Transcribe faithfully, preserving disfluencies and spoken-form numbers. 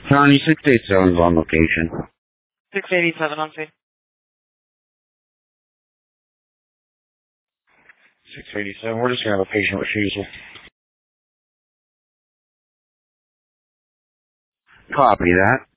County six eighty-seven's on location. six eighty-seven on scene. six eighty-seven, we're just going to have a patient refusal. Copy that.